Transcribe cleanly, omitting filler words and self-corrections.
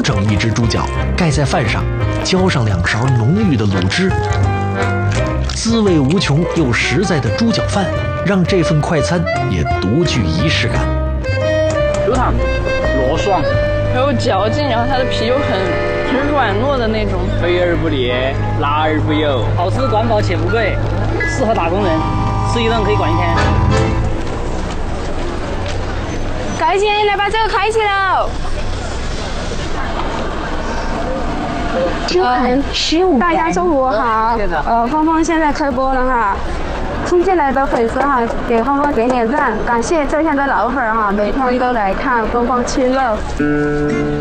整一只猪脚，盖在饭上，浇上2勺浓郁的卤汁，滋味无穷又实在的猪脚饭，让这份快餐也独具仪式感。 流淌、糯爽， 很有嚼劲，然后它的皮又很软糯的那种， 肥而不腻，辣而不油， 好吃管饱且不贵，适合打工人，吃一顿可以管1天。 开起，来把这个开起喽！大家中午好，峰峰现在开播了哈，新进来的粉丝哈，给峰峰点赞，感谢在线的老粉哈，每天都来看峰峰吃肉。